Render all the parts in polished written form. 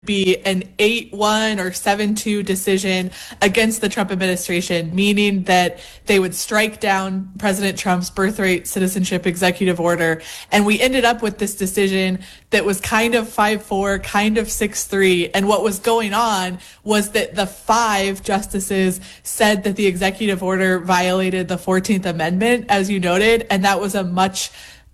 be an 8-1 or 7-2 decision against the Trump administration, meaning that they would strike down President Trump's birthright citizenship executive order. And we ended up with this decision that was kind of 5-4, kind of 6-3. And what was going on was that the 5 justices said that the executive order violated the 14th Amendment, as you noted, and that was a much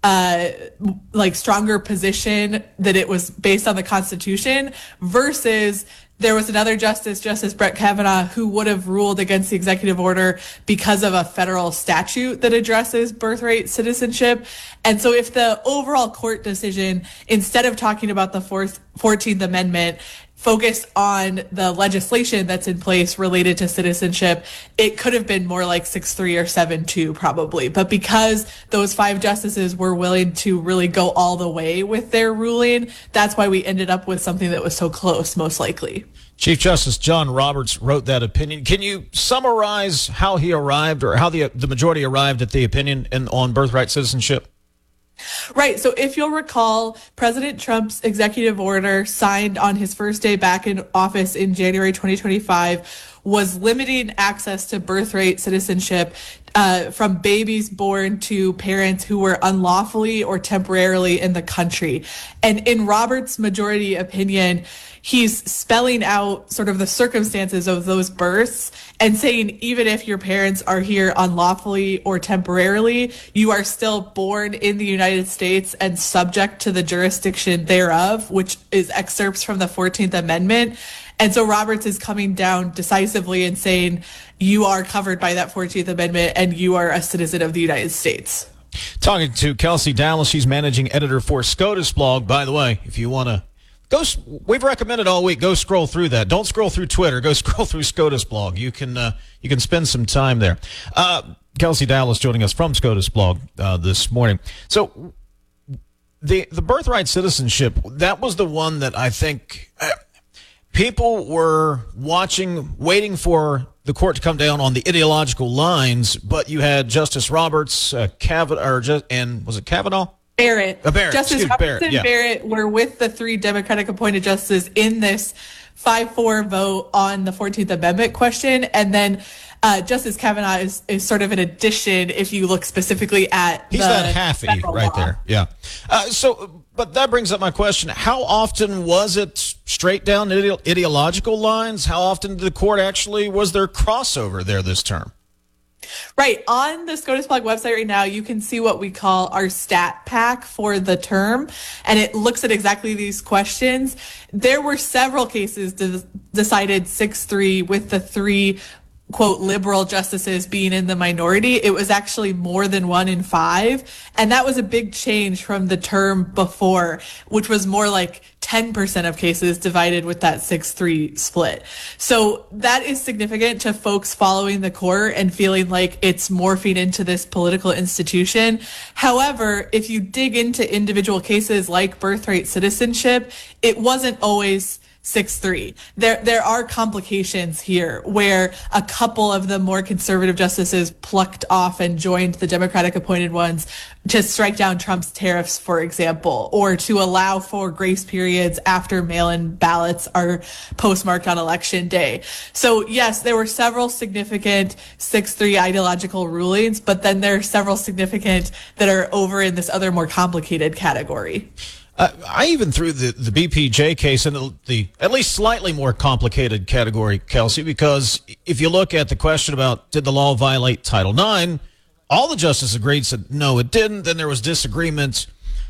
stronger position that it was based on the Constitution, versus there was another justice, Justice Brett Kavanaugh, who would have ruled against the executive order because of a federal statute that addresses birthright citizenship. And so if the overall court decision, instead of talking about the 14th Amendment, focused on the legislation that's in place related to citizenship, it could have been more like 6-3 or 7-2 probably. But because those 5 justices were willing to really go all the way with their ruling, that's why we ended up with something that was so close, most likely. Chief Justice John Roberts wrote that opinion. Can you summarize how he arrived, or how the majority arrived at the opinion on birthright citizenship? Right. So if you'll recall, President Trump's executive order signed on his first day back in office in January 2025 was limiting access to birthright citizenship from babies born to parents who were unlawfully or temporarily in the country. And in Roberts' majority opinion, he's spelling out sort of the circumstances of those births and saying, even if your parents are here unlawfully or temporarily, you are still born in the United States and subject to the jurisdiction thereof, which is excerpts from the 14th Amendment. And so Roberts is coming down decisively and saying, you are covered by that 14th Amendment and you are a citizen of the United States. Talking to Kelsey Dallas, she's managing editor for SCOTUS blog. By the way, if you want to we've recommended all week, go scroll through that. Don't scroll through Twitter. Go scroll through SCOTUS blog. You can spend some time there. Kelsey Dallas joining us from SCOTUS blog this morning. So the birthright citizenship, that was the one that I think people were watching, waiting for the court to come down on the ideological lines. But you had Justice Roberts, Kavanaugh, and was it Kavanaugh? Barrett. Justice Roberts Barrett, and Barrett were with the 3 Democratic appointed justices in this 5-4 vote on the 14th Amendment question. And then Justice Kavanaugh is sort of an addition if you look specifically at He's that halfie right law. There. Yeah. But that brings up my question. How often was it straight down ideological lines? How often did the court was there crossover there this term? Right. On the SCOTUS blog website right now, you can see what we call our stat pack for the term, and it looks at exactly these questions. There were several cases decided 6-3 with the 3 quote liberal justices being in the minority. It was actually more than 1 in 5. And that was a big change from the term before, which was more like 10% of cases divided with that 6-3 split. So that is significant to folks following the court and feeling like it's morphing into this political institution. However, if you dig into individual cases like birthright citizenship, it wasn't always 6-3. There are complications here where a couple of the more conservative justices plucked off and joined the Democratic appointed ones to strike down Trump's tariffs, for example, or to allow for grace periods after mail-in ballots are postmarked on election day. So yes, there were several significant 6-3 ideological rulings, but then there are several significant that are over in this other more complicated category. I even threw the BPJ case into the at least slightly more complicated category, Kelsey, because if you look at the question about did the law violate Title IX, all the justices agreed, said no, it didn't. Then there was disagreement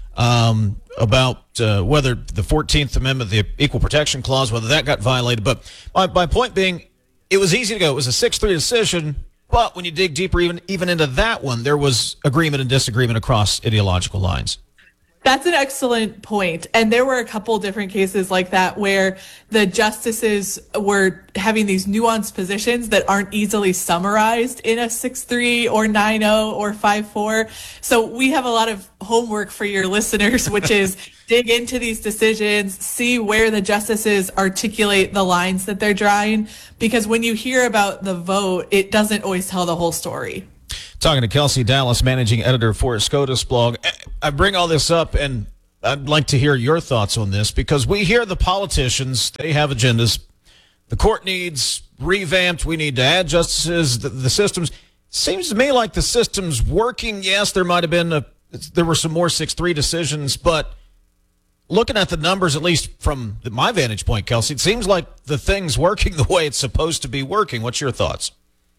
about whether the 14th Amendment, the Equal Protection Clause, whether that got violated. But my point being, it was easy to go. It was a 6-3 decision. But when you dig deeper even into that one, there was agreement and disagreement across ideological lines. That's an excellent point. And there were a couple different cases like that where the justices were having these nuanced positions that aren't easily summarized in a 6-3 or 9-0 or 5-4. So we have a lot of homework for your listeners, which is dig into these decisions, see where the justices articulate the lines that they're drawing, because when you hear about the vote, it doesn't always tell the whole story. Talking to Kelsey Dallas, managing editor for SCOTUS blog. I bring all this up, and I'd like to hear your thoughts on this, because we hear the politicians, they have agendas. The court needs revamped. We need to add justices. The systems. Seems to me like the system's working. Yes, there might have been there were some more 6-3 decisions, but looking at the numbers, at least from my vantage point, Kelsey, it seems like the thing's working the way it's supposed to be working. What's your thoughts?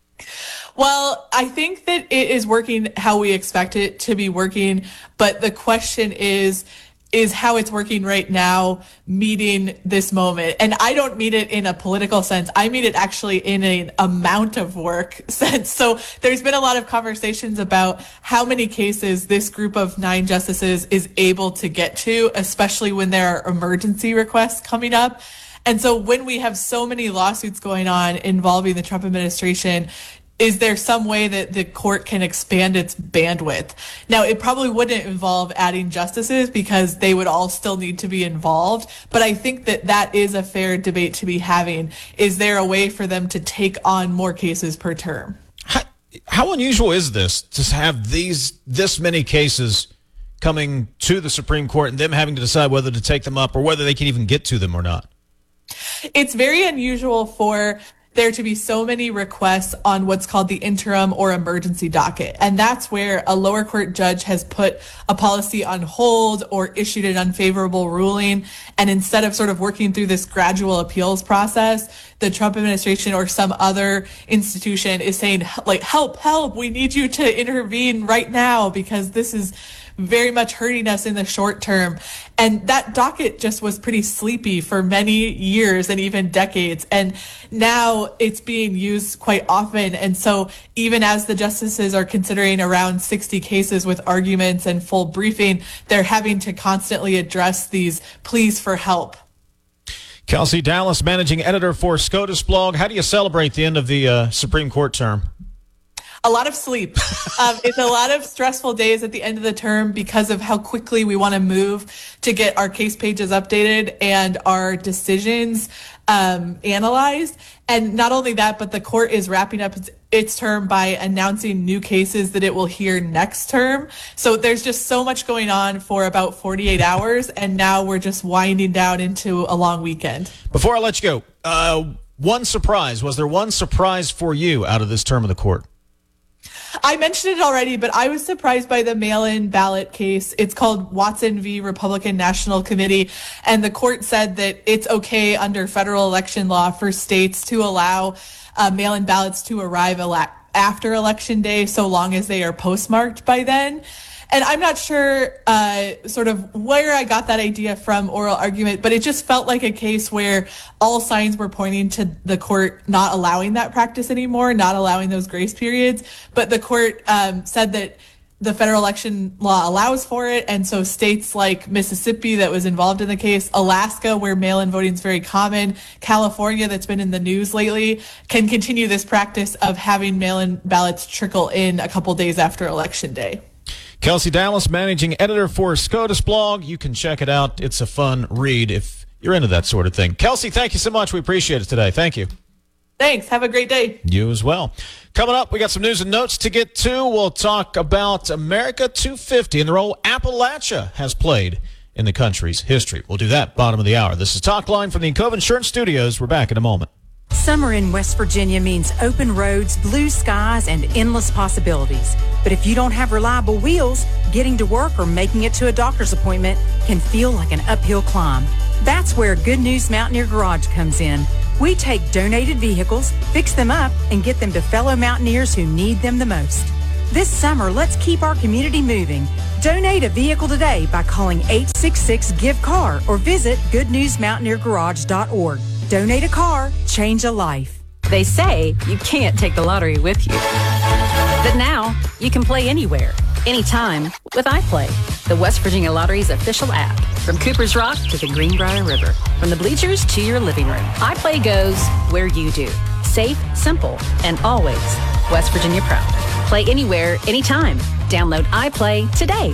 Well, I think that it is working how we expect it to be working, but the question is how it's working right now meeting this moment. And I don't mean it in a political sense. I mean it actually in an amount of work sense. So there's been a lot of conversations about how many cases this group of 9 justices is able to get to, especially when there are emergency requests coming up. And so when we have so many lawsuits going on involving the Trump administration, is there some way that the court can expand its bandwidth? Now, it probably wouldn't involve adding justices because they would all still need to be involved. But I think that is a fair debate to be having. Is there a way for them to take on more cases per term? How unusual is this to have this many cases coming to the Supreme Court and them having to decide whether to take them up or whether they can even get to them or not? It's very unusual for there to be so many requests on what's called the interim or emergency docket. And that's where a lower court judge has put a policy on hold or issued an unfavorable ruling. And instead of sort of working through this gradual appeals process, the Trump administration or some other institution is saying, like, help, we need you to intervene right now because this is very much hurting us in the short term. And that docket just was pretty sleepy for many years and even decades. And now it's being used quite often. And so even as the justices are considering around 60 cases with arguments and full briefing, they're having to constantly address these pleas for help. Kelsey Dallas, managing editor for SCOTUS blog. How do you celebrate the end of the Supreme Court term? A lot of sleep. It's a lot of stressful days at the end of the term because of how quickly we want to move to get our case pages updated and our decisions analyzed. And not only that, but the court is wrapping up its term by announcing new cases that it will hear next term. So there's just so much going on for about 48 hours. And now we're just winding down into a long weekend. Before I let you go, one surprise. Was there one surprise for you out of this term of the court? I mentioned it already, but I was surprised by the mail-in ballot case. It's called Watson v. Republican National Committee, and the court said that it's okay under federal election law for states to allow mail-in ballots to arrive after Election Day so long as they are postmarked by then. And I'm not sure sort of where I got that idea from oral argument, but it just felt like a case where all signs were pointing to the court not allowing that practice anymore, not allowing those grace periods. But the court said that the federal election law allows for it. And so states like Mississippi that was involved in the case, Alaska, where mail-in voting is very common, California, that's been in the news lately, can continue this practice of having mail-in ballots trickle in a couple days after Election Day. Kelsey Dallas, managing editor for SCOTUS blog. You can check it out. It's a fun read if you're into that sort of thing. Kelsey, thank you so much. We appreciate it today. Thank you. Thanks. Have a great day. You as well. Coming up, we got some news and notes to get to. We'll talk about America 250 and the role Appalachia has played in the country's history. We'll do that bottom of the hour. This is Talk Line from the Encova Insurance Studios. We're back in a moment. Summer in West Virginia means open roads, blue skies, and endless possibilities. But if you don't have reliable wheels, getting to work or making it to a doctor's appointment can feel like an uphill climb. That's where Good News Mountaineer Garage comes in. We take donated vehicles, fix them up, and get them to fellow mountaineers who need them the most. This summer, let's keep our community moving. Donate a vehicle today by calling 866-GIVE-CAR or visit goodnewsmountaineergarage.org. Donate a car, change a life. They say you can't take the lottery with you. But now, you can play anywhere, anytime with iPlay, the West Virginia Lottery's official app. From Cooper's Rock to the Greenbrier River, from the bleachers to your living room, iPlay goes where you do. Safe, simple, and always West Virginia proud. Play anywhere, anytime. Download iPlay today.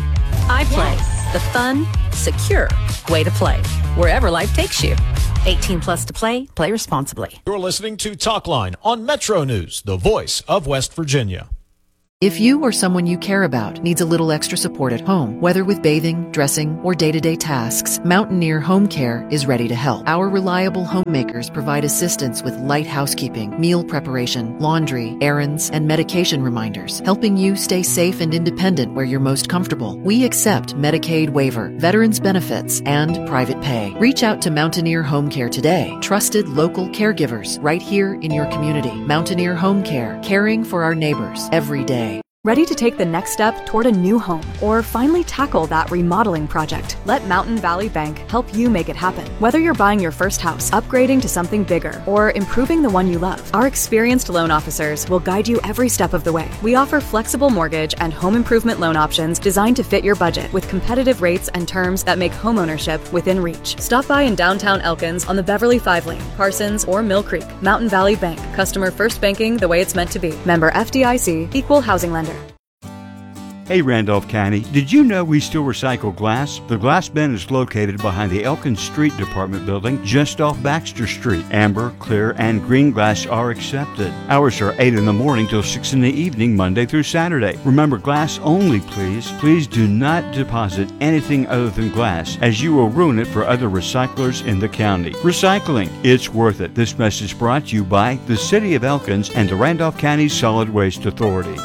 iPlay, the fun, secure way to play, wherever life takes you. 18 plus to play. Play responsibly. You're listening to Talk Line on Metro News, the voice of West Virginia. If you or someone you care about needs a little extra support at home, whether with bathing, dressing, or day-to-day tasks, Mountaineer Home Care is ready to help. Our reliable homemakers provide assistance with light housekeeping, meal preparation, laundry, errands, and medication reminders, helping you stay safe and independent where you're most comfortable. We accept Medicaid waiver, veterans benefits, and private pay. Reach out to Mountaineer Home Care today. Trusted local caregivers right here in your community. Mountaineer Home Care, caring for our neighbors every day. Ready to take the next step toward a new home or finally tackle that remodeling project? Let Mountain Valley Bank help you make it happen. Whether you're buying your first house, upgrading to something bigger, or improving the one you love, our experienced loan officers will guide you every step of the way. We offer flexible mortgage and home improvement loan options designed to fit your budget with competitive rates and terms that make homeownership within reach. Stop by in downtown Elkins on the Beverly 5 Lane, Parsons, or Mill Creek. Mountain Valley Bank. Customer first banking the way it's meant to be. Member FDIC. Equal housing lender. Hey Randolph County, did you know we still recycle glass? The glass bin is located behind the Elkins Street Department building just off Baxter Street. Amber, clear, and green glass are accepted. Hours are 8 in the morning till 6 in the evening, Monday through Saturday. Remember, glass only, please. Please do not deposit anything other than glass, as you will ruin it for other recyclers in the county. Recycling, it's worth it. This message brought to you by the City of Elkins and the Randolph County Solid Waste Authority.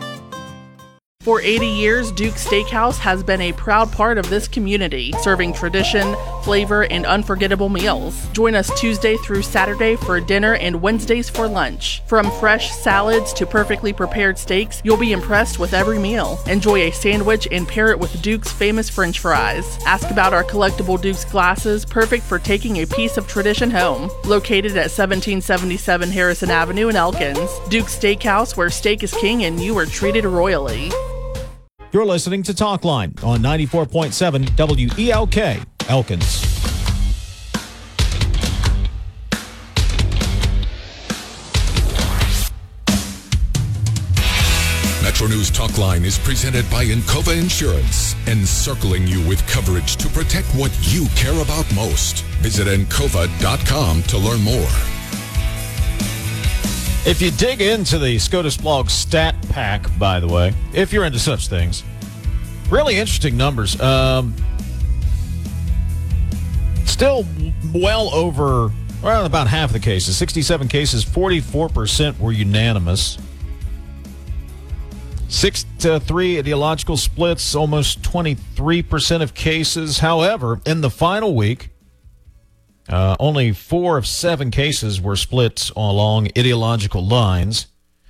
For 80 years, Duke's Steakhouse has been a proud part of this community, serving tradition, flavor, and unforgettable meals. Join us Tuesday through Saturday for dinner and Wednesdays for lunch. From fresh salads to perfectly prepared steaks, you'll be impressed with every meal. Enjoy a sandwich and pair it with Duke's famous French fries. Ask about our collectible Duke's glasses, perfect for taking a piece of tradition home. Located at 1777 Harrison Avenue in Elkins, Duke's Steakhouse, where steak is king and you are treated royally. You're listening to Talkline on 94.7 WELK, Elkins. Metro News Talkline is presented by Encova Insurance, encircling you with coverage to protect what you care about most. Visit Encova.com to learn more. If you dig into the SCOTUS blog stat pack, by the way, if you're into such things, really interesting numbers. Still well over, around about half of the cases, 67 cases, 44% were unanimous. 6-3 ideological splits, almost 23% of cases. However, in the final week, only 4 of 7 cases were split along ideological lines.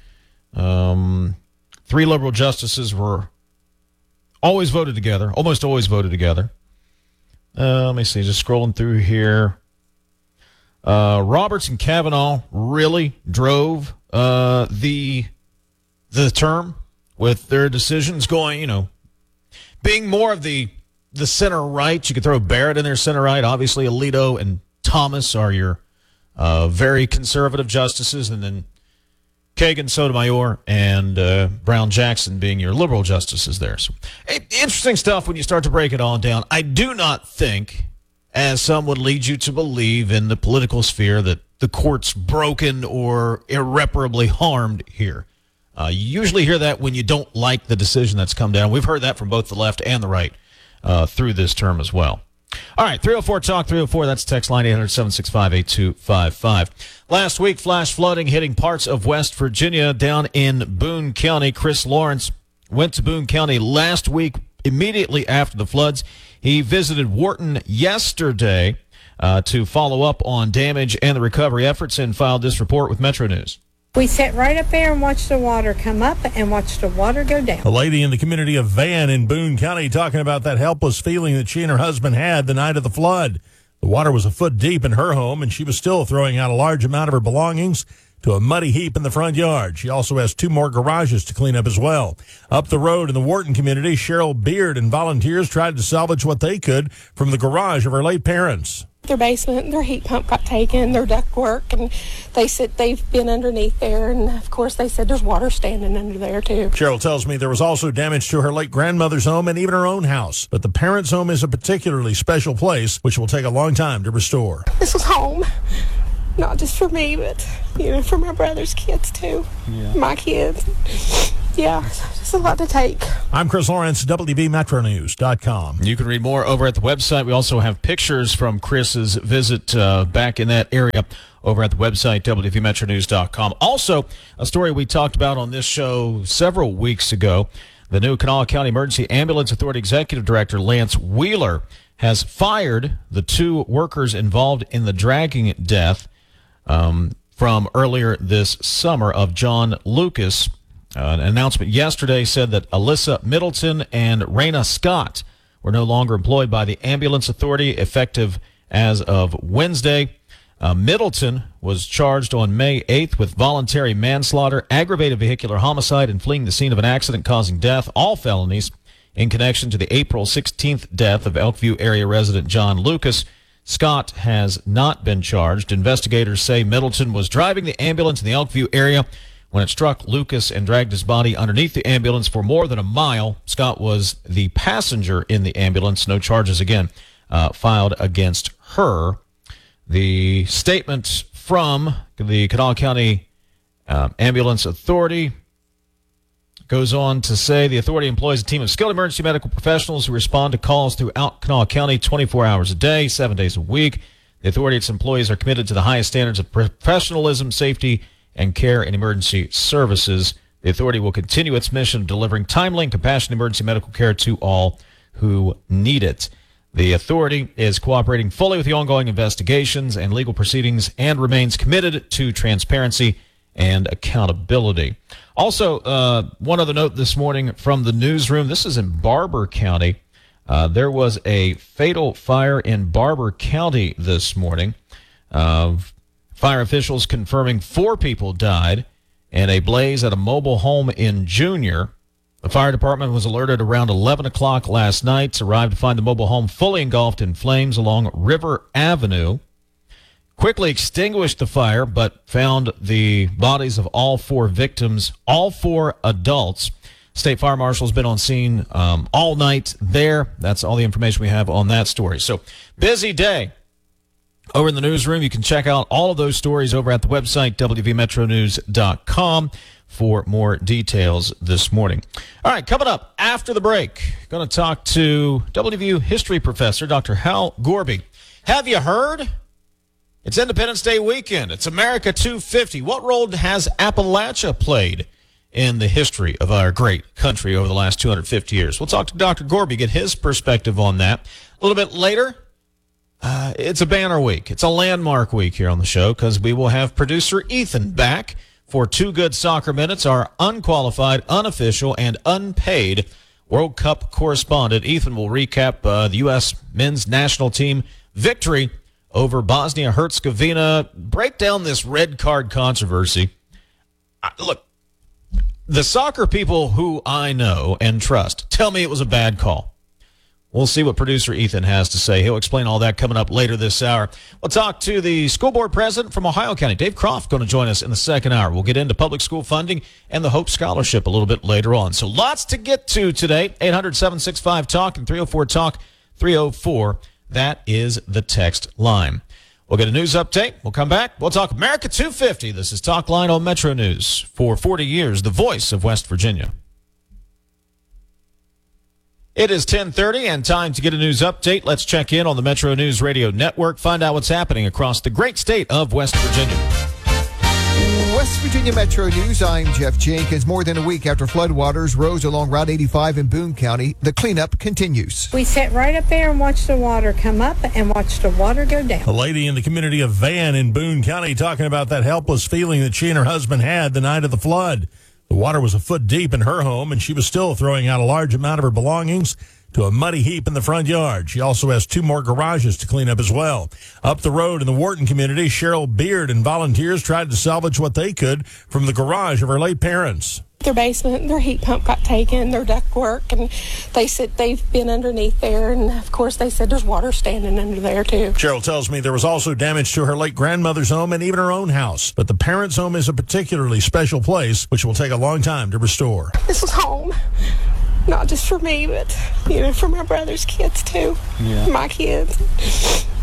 3 liberal justices were always voted together, almost always voted together. Let me see, just scrolling through here. Roberts and Kavanaugh really drove the term with their decisions going, being more of the center right. You could throw Barrett in there center right. Obviously, Alito and Thomas are your very conservative justices, and then Kagan, Sotomayor, and Brown Jackson being your liberal justices there. So, interesting stuff when you start to break it all down. I do not think, as some would lead you to believe in the political sphere, that the court's broken or irreparably harmed here. You usually hear that when you don't like the decision that's come down. We've heard that from both the left and the right through this term as well. All right, 304-TALK, 304, that's text line 800-765-8255. Last week, flash flooding hitting parts of West Virginia down in Boone County. Chris Lawrence went to Boone County last week immediately after the floods. He visited Wharton yesterday to follow up on damage and the recovery efforts and filed this report with Metro News. We sat right up there and watched the water come up and watched the water go down. A lady in the community of Van in Boone County talking about that helpless feeling that she and her husband had the night of the flood. The water was a foot deep in her home, and she was still throwing out a large amount of her belongings to a muddy heap in the front yard. She also has 2 more garages to clean up as well. Up the road in the Wharton community, Cheryl Beard and volunteers tried to salvage what they could from the garage of her late parents. Their basement, their heat pump got taken, their ductwork, and they said they've been underneath there, and of course they said there's water standing under there too. Cheryl tells me there was also damage to her late grandmother's home and even her own house, but the parents' home is a particularly special place, which will take a long time to restore. This was home, not just for me, but for my brother's kids too, my kids. yeah, it's a lot to take. I'm Chris Lawrence, WVMetroNews.com. You can read more over at the website. We also have pictures from Chris's visit back in that area over at the website, WVMetroNews.com. Also, a story we talked about on this show several weeks ago. The new Kanawha County Emergency Ambulance Authority Executive Director, Lance Wheeler, has fired the 2 workers involved in the dragging death from earlier this summer of John Lucas. An announcement yesterday said that Alyssa Middleton and Raina Scott were no longer employed by the Ambulance Authority effective as of Wednesday. Middleton was charged on May 8th with voluntary manslaughter, aggravated vehicular homicide, and fleeing the scene of an accident causing death, all felonies in connection to the April 16th death of Elkview area resident John Lucas. Scott has not been charged. Investigators say Middleton was driving the ambulance in the Elkview area when it struck Lucas and dragged his body underneath the ambulance for more than a mile. Scott was the passenger in the ambulance. No charges, again, filed against her. The statement from the Kanawha County Ambulance Authority goes on to say the authority employs a team of skilled emergency medical professionals who respond to calls throughout Kanawha County 24 hours a day, 7 days a week. The authority and its employees are committed to the highest standards of professionalism, safety, and care in emergency services. The authority will continue its mission of delivering timely and compassionate emergency medical care to all who need it. The authority is cooperating fully with the ongoing investigations and legal proceedings and remains committed to transparency and accountability. Also, one other note this morning from the newsroom. This is in Barber County. There was a fatal fire in Barber County this morning. Fire officials confirming 4 people died in a blaze at a mobile home in Junior. The fire department was alerted around 11 o'clock last night. Arrived to find the mobile home fully engulfed in flames along River Avenue. Quickly extinguished the fire, but found the bodies of all 4 victims, all 4 adults. State Fire Marshal's been on scene all night there. That's all the information we have on that story. So, busy day over in the newsroom. You can check out all of those stories over at the website, WVMetroNews.com, for more details this morning. All right, coming up after the break, going to talk to WVU history professor, Dr. Hal Gorby. Have you heard? It's Independence Day weekend. It's America 250. What role has Appalachia played in the history of our great country over the last 250 years? We'll talk to Dr. Gorby, get his perspective on that. A little bit later, it's a banner week. It's a landmark week here on the show because we will have producer Ethan back for 2 Good Soccer Minutes, our unqualified, unofficial, and unpaid World Cup correspondent. Ethan will recap the U.S. men's national team victory over Bosnia-Herzegovina, break down this red card controversy. Look, the soccer people who I know and trust tell me it was a bad call. We'll see what producer Ethan has to say. He'll explain all that coming up later this hour. We'll talk to the school board president from Ohio County, Dave Croft, going to join us in the second hour. We'll get into public school funding and the Hope Scholarship a little bit later on. So lots to get to today. 800-765-TALK and 304-TALK-304. That is the text line. We'll get a news update. We'll come back. We'll talk America 250. This is Talk Line on Metro News. For 40 years, the voice of West Virginia. It is 10:30 and time to get a news update. Let's check in on the Metro News Radio Network, find out what's happening across the great state of West Virginia. West Virginia Metro News, I'm Jeff Jenkins. More than a week after floodwaters rose along Route 85 in Boone County, the cleanup continues. We sat right up there and watched the water come up and watched the water go down. A lady in the community of Van in Boone County talking about that helpless feeling that she and her husband had the night of the flood. The water was a foot deep in her home, and she was still throwing out a large amount of her belongings to a muddy heap in the front yard. She also has 2 more garages to clean up as well. Up the road in the Wharton community, Cheryl Beard and volunteers tried to salvage what they could from the garage of her late parents. Their basement, their heat pump got taken, their duct work, and they said they've been underneath there, and of course they said there's water standing under there too. Cheryl tells me there was also damage to her late grandmother's home and even her own house, but the parents' home is a particularly special place, which will take a long time to restore. This was home. Not just for me, but, for my brother's kids, too. Yeah. My kids.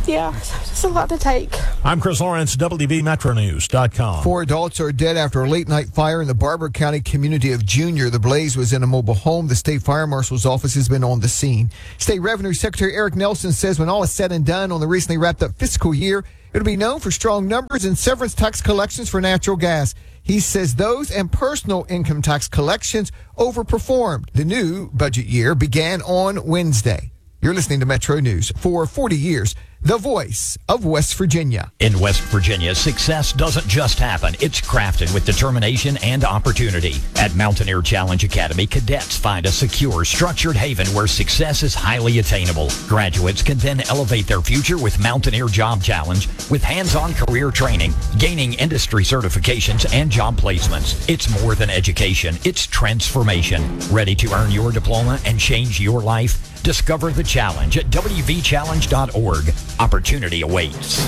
Yeah, it's a lot to take. I'm Chris Lawrence, WVMetroNews.com. 4 adults are dead after a late-night fire in the Barber County community of Junior. The blaze was in a mobile home. The state fire marshal's office has been on the scene. State Revenue Secretary Eric Nelson says when all is said and done on the recently wrapped-up fiscal year, it'll be known for strong numbers in severance tax collections for natural gas. He says those and personal income tax collections overperformed. The new budget year began on Wednesday. You're listening to Metro News. For 40 years, the voice of West Virginia. In West Virginia, success doesn't just happen. It's crafted with determination and opportunity. At Mountaineer Challenge Academy, cadets find a secure, structured haven where success is highly attainable. Graduates can then elevate their future with Mountaineer Job Challenge with hands-on career training, gaining industry certifications, and job placements. It's more than education. It's transformation. Ready to earn your diploma and change your life? Discover the challenge at wvchallenge.org. Opportunity awaits.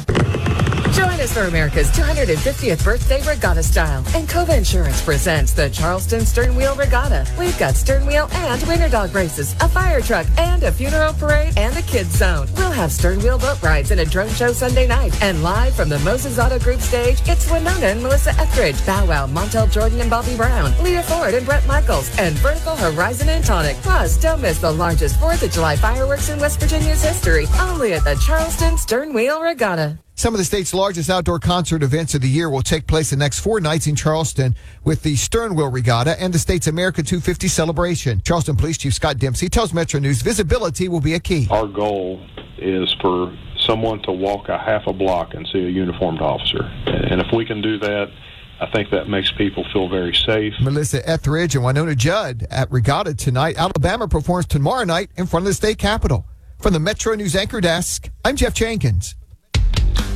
Join us for America's 250th birthday regatta style. And Cova Insurance presents the Charleston Stern Wheel Regatta. We've got stern wheel and winter dog races, a fire truck, and a funeral parade, and a kids zone. We'll have stern wheel boat rides and a drone show Sunday night. And live from the Moses Auto Group stage, it's Winona and Melissa Etheridge, Bow Wow, Montel Jordan and Bobby Brown, Leah Ford and Brett Michaels, and Vertical Horizon and Tonic. Plus, don't miss the largest 4th of July fireworks in West Virginia's history. Only at the Charleston Stern Wheel Regatta. Some of the state's largest outdoor concert events of the year will take place the next 4 nights in Charleston with the Sternwheel Regatta and the state's America 250 celebration. Charleston Police Chief Scott Dempsey tells Metro News visibility will be a key. Our goal is for someone to walk a half a block and see a uniformed officer. And if we can do that, I think that makes people feel very safe. Melissa Etheridge and Winona Judd at Regatta tonight. Alabama performs tomorrow night in front of the state capitol. From the Metro News Anchor Desk, I'm Jeff Jenkins.